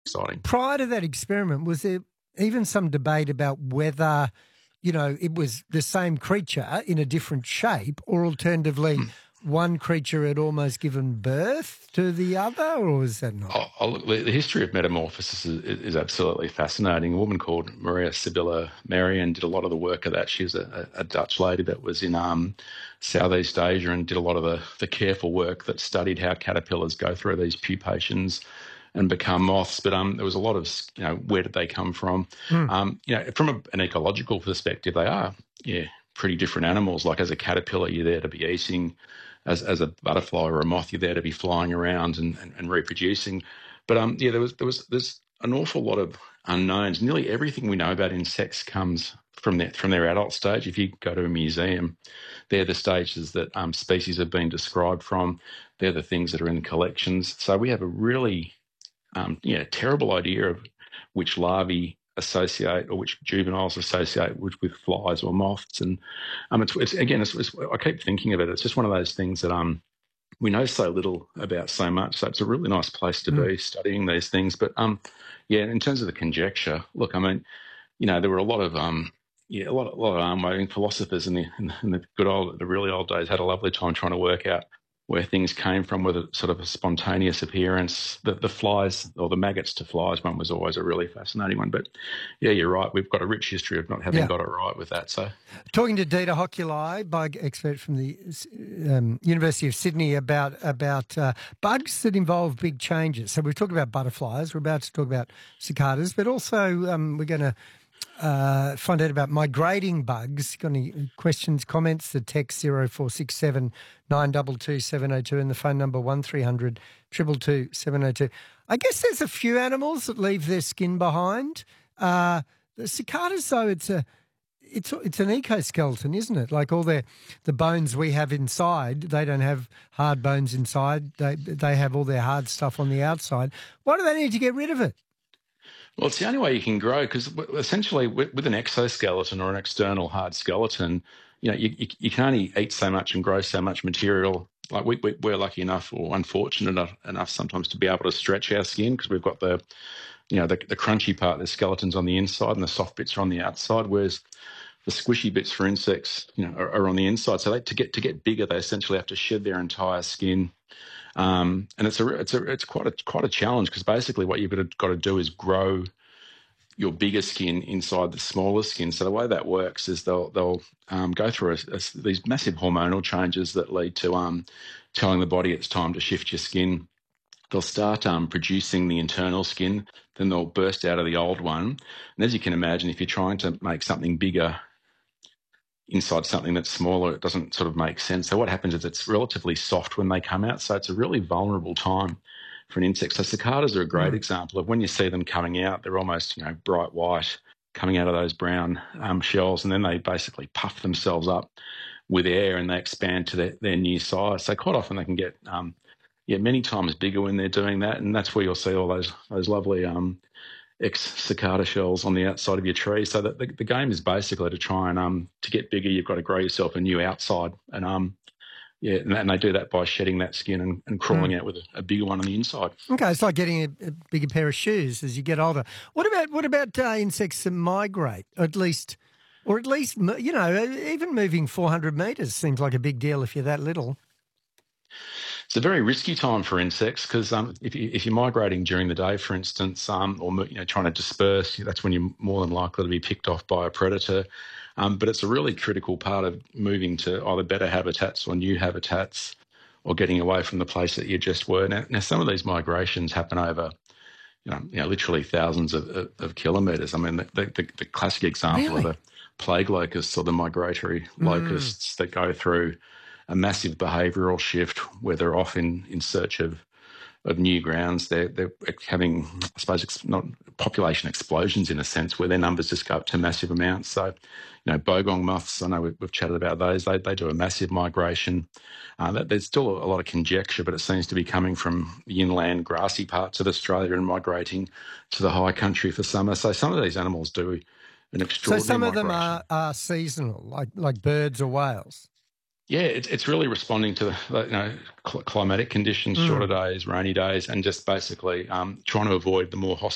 exciting. Prior to that experiment, was there even some debate about whether, it was the same creature in a different shape, or alternatively, one creature had almost given birth to the other, or was that not? Look, the history of metamorphosis is absolutely fascinating. A woman called Maria Sibylla Merian did a lot of the work of that. She was a Dutch lady that was in Southeast Asia and did a lot of the careful work that studied how caterpillars go through these pupations and become moths. But there was a lot of, where did they come from? From an ecological perspective, they are, pretty different animals. Like as a caterpillar, you're there to be eating. As a butterfly or a moth, you're there to be flying around and reproducing. But there's an awful lot of unknowns. Nearly everything we know about insects comes from their adult stage. If you go to a museum, they're the stages that species have been described from. They're the things that are in collections. So we have a really terrible idea of which larvae associate or which juveniles associate with flies or moths. And I keep thinking of it. It's just one of those things that we know so little about so much. So it's a really nice place to be studying these things. But in terms of the conjecture, look, there were a lot of a lot of arm waving philosophers in the really old days had a lovely time trying to work out where things came from, with a sort of a spontaneous appearance. The flies, or the maggots to flies one, was always a really fascinating one. But yeah, you're right. We've got a rich history of not having got it right with that. So, talking to Dieter Hokulai, bug expert from the University of Sydney, about bugs that involve big changes. So we've talked about butterflies. We're about to talk about cicadas, but also we're going to find out about migrating bugs. Got any questions, comments? The text 0467 922 702 and the phone number 1300 222 702. I guess there's a few animals that leave their skin behind. The cicadas, though, it's an ecoskeleton, isn't it? Like all the bones we have inside, they don't have hard bones inside. They have all their hard stuff on the outside. Why do they need to get rid of it? Well, it's the only way you can grow, because essentially with an exoskeleton or an external hard skeleton, you can only eat so much and grow so much material. Like we're lucky enough, or unfortunate enough sometimes, to be able to stretch our skin, because we've got the crunchy part, the skeleton's on the inside and the soft bits are on the outside, whereas the squishy bits for insects, are on the inside. So to get bigger, they essentially have to shed their entire skin. And it's quite a challenge, because basically what you've got to do is grow your bigger skin inside the smaller skin. So the way that works is they'll go through these massive hormonal changes that lead to telling the body it's time to shift your skin. They'll start producing the internal skin, then they'll burst out of the old one. And as you can imagine, if you're trying to make something bigger inside something that's smaller, it doesn't sort of make sense. So what happens is it's relatively soft when they come out. So it's a really vulnerable time for an insect. So cicadas are a great example of when you see them coming out, they're almost, bright white coming out of those brown shells, and then they basically puff themselves up with air and they expand to their new size. So quite often they can get, many times bigger when they're doing that. And that's where you'll see all those lovely ex-cicada shells on the outside of your tree. So that the game is basically to try and to get bigger, you've got to grow yourself a new outside. And and they do that by shedding that skin and crawling out with a bigger one on the inside. Okay, it's like getting a bigger pair of shoes as you get older. What about insects that migrate? At least, even moving 400 metres seems like a big deal if you're that little. It's a very risky time for insects, because if you're migrating during the day, for instance, or trying to disperse, that's when you're more than likely to be picked off by a predator. But it's a really critical part of moving to either better habitats or new habitats, or getting away from the place that you just were. Now some of these migrations happen over, literally thousands of kilometres. I mean, the classic example of the plague locusts, or the migratory locusts that go through a massive behavioural shift where they're off in search of new grounds. They're having, I suppose, it's not population explosions in a sense, where their numbers just go up to massive amounts. So, bogong moths, I know we've chatted about those. They do a massive migration. There's still a lot of conjecture, but it seems to be coming from the inland grassy parts of Australia and migrating to the high country for summer. So some of these animals do an extraordinary So some of migration. them are seasonal, like birds or whales. Yeah, it's really responding to the climatic conditions, shorter days, rainy days, and just basically trying to avoid the more hostile